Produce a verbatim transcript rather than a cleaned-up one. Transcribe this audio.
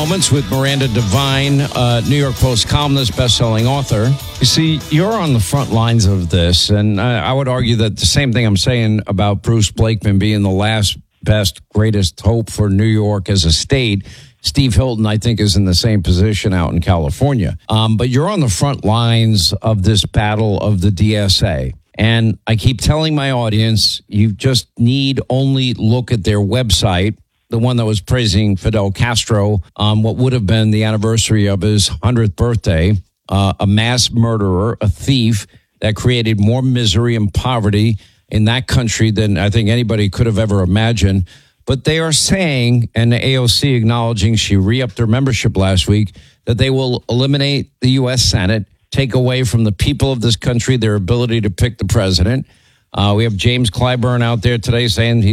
Moments with Miranda Devine, uh, New York Post columnist, best-selling author. You see, you're on the front lines of this, and I, I would argue that the same thing I'm saying about Bruce Blakeman being the last, best, greatest hope for New York as a state. Steve Hilton, I think, is in the same position out in California. Um, but you're on the front lines of this battle of the D S A. And I keep telling my audience, you just need only look at their website, the one that was praising Fidel Castro on what would have been the anniversary of his hundredth birthday, uh, a mass murderer, a thief that created more misery and poverty in that country than I think anybody could have ever imagined. But they are saying, and the A O C acknowledging, she re-upped her membership last week, that they will eliminate the U S Senate, take away from the people of this country their ability to pick the president. Uh, we have James Clyburn out there today saying he